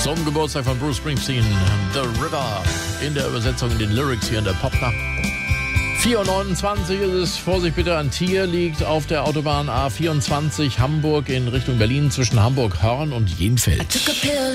Zum Geburtstag von Bruce Springsteen, The River, in der Übersetzung in den Lyrics hier in der Popnacht. 4:29 ist es. Vorsicht bitte, ein Tier liegt auf der Autobahn A24 Hamburg in Richtung Berlin zwischen Hamburg-Hörn und Jenfeld.